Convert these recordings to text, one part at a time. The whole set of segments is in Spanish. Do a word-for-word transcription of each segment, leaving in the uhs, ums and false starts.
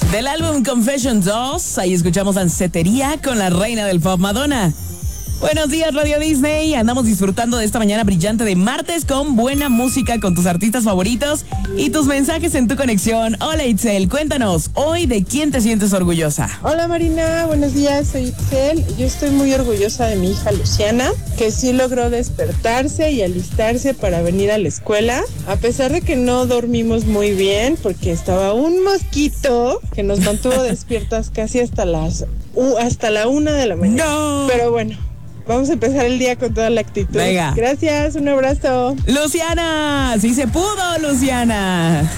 Del álbum Confession dos, ahí escuchamos Dancetería con la reina del pop, Madonna. Buenos días, Radio Disney. Andamos disfrutando de esta mañana brillante de martes con buena música, con tus artistas favoritos y tus mensajes en tu conexión. Hola, Itzel, cuéntanos, hoy ¿de quién te sientes orgullosa? Hola, Marina, buenos días, soy Itzel. Yo estoy muy orgullosa de mi hija Luciana, que sí logró despertarse y alistarse para venir a la escuela, a pesar de que no dormimos muy bien, porque estaba un mosquito que nos mantuvo despiertas casi hasta las uh, hasta la una de la mañana. No. Pero bueno, vamos a empezar el día con toda la actitud. Venga. Gracias, un abrazo. Luciana, sí se pudo, Luciana.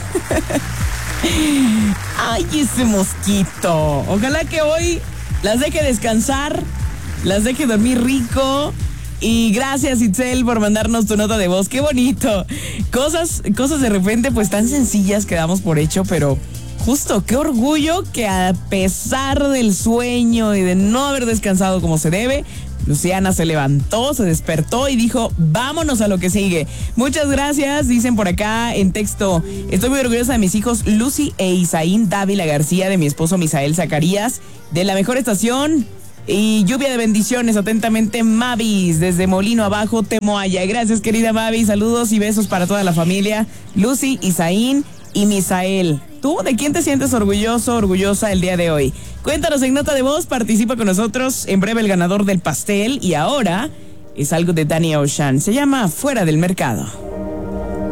Ay, ese mosquito. Ojalá que hoy las deje descansar, las deje dormir rico. Y gracias, Itzel, por mandarnos tu nota de voz. Qué bonito. Cosas, cosas de repente pues tan sencillas que damos por hecho, pero justo, qué orgullo que a pesar del sueño y de no haber descansado como se debe, Luciana se levantó, se despertó y dijo, vámonos a lo que sigue. Muchas gracias, dicen por acá en texto. Estoy muy orgullosa de mis hijos Lucy e Isaín Dávila García, de mi esposo Misael Zacarías, de la mejor estación. Y lluvia de bendiciones, atentamente, Mavis, desde Molino Abajo, Temoaya. Gracias, querida Mavis, saludos y besos para toda la familia. Lucy, Isaín y Misael. ¿Tú de quién te sientes orgulloso, orgullosa el día de hoy? Cuéntanos en nota de voz, participa con nosotros. En breve el ganador del pastel y ahora es algo de Danny Ocean. Se llama Fuera del Mercado.